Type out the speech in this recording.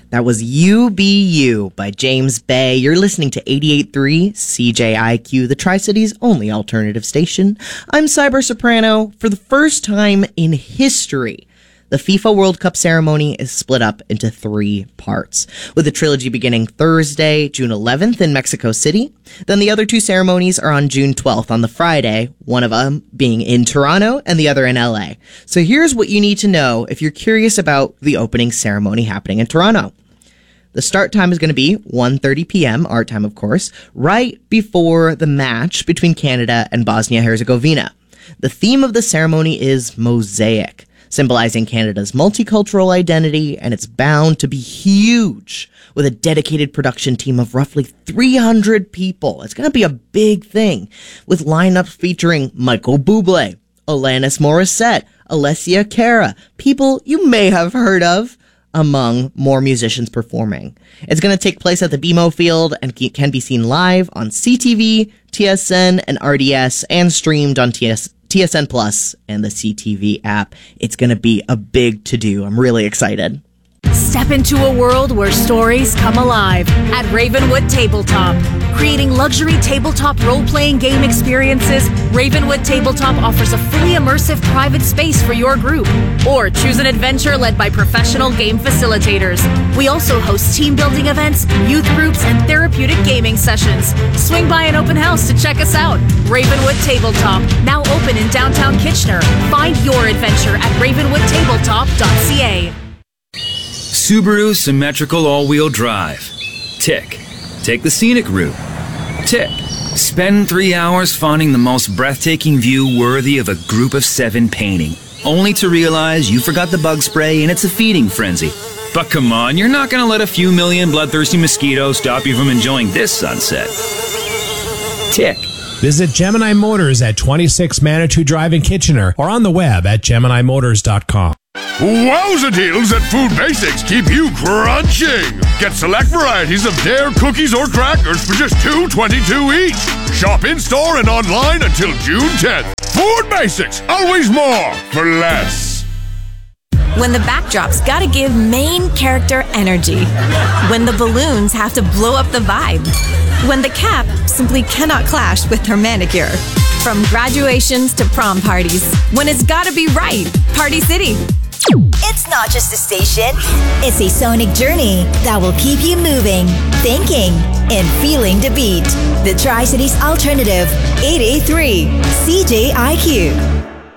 That was You Be You by James Bay. You're listening to 88.3 CJIQ, the Tri-Cities' only alternative station. I'm Cyber Soprano. For the first time in history, the FIFA World Cup ceremony is split up into 3 parts, with the trilogy beginning Thursday, June 11th in Mexico City. Then the other 2 ceremonies are on June 12th on the Friday, one of them being in Toronto and the other in LA. So here's what you need to know if you're curious about the opening ceremony happening in Toronto. The start time is going to be 1:30 p.m., our time of course, right before the match between Canada and Bosnia-Herzegovina. The theme of the ceremony is Mosaic, symbolizing Canada's multicultural identity, and it's bound to be huge, with a dedicated production team of roughly 300 people. It's going to be a big thing, with lineups featuring Michael Bublé, Alanis Morissette, Alessia Cara, people you may have heard of, among more musicians performing. It's going to take place at the BMO Field and can be seen live on CTV, TSN, and RDS, and streamed on TSN Plus and the CTV app. It's going to be a big to-do. I'm really excited. Step into a world where stories come alive at Ravenwood Tabletop. Creating luxury tabletop role-playing game experiences, Ravenwood Tabletop offers a fully immersive private space for your group. Or choose an adventure led by professional game facilitators. We also host team-building events, youth groups, and therapeutic gaming sessions. Swing by an open house to check us out. Ravenwood Tabletop, now open in downtown Kitchener. Find your adventure at ravenwoodtabletop.ca. Subaru symmetrical all-wheel drive. Tick. Take the scenic route. Tick. Spend 3 hours finding the most breathtaking view worthy of a group of 7 painting, only to realize you forgot the bug spray and it's a feeding frenzy. But come on, you're not going to let a few million bloodthirsty mosquitoes stop you from enjoying this sunset. Tick. Visit Gemini Motors at 26 Manitou Drive in Kitchener or on the web at GeminiMotors.com. Wowza deals at Food Basics keep you crunching. Get select varieties of Dare cookies or crackers for just $2.22 each. Shop in-store and online until June 10th. Food Basics, always more for less. When the backdrop's gotta give main character energy. When the balloons have to blow up the vibe. When the cap simply cannot clash with her manicure. From graduations to prom parties. When it's gotta be right. Party City. It's not just a station, it's a sonic journey that will keep you moving, thinking, and feeling the beat. The Tri-Cities Alternative, 88.3 CJIQ.